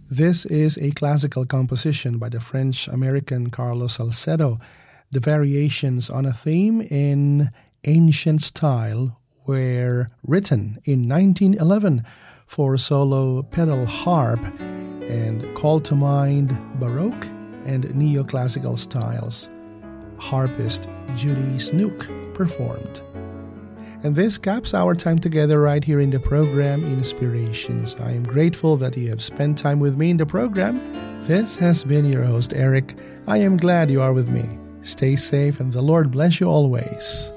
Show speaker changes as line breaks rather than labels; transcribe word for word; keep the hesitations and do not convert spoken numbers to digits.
This is a classical composition by the French-American Carlos Salcedo. The variations on a theme in ancient style were written in nineteen eleven for solo pedal harp and called to mind Baroque and neoclassical styles. Harpist Judy Snook performed. And this caps our time together right here in the program Inspirations. I am grateful that you have spent time with me in the program. This has been your host, Eric. I am glad you are with me. Stay safe and the Lord bless you always.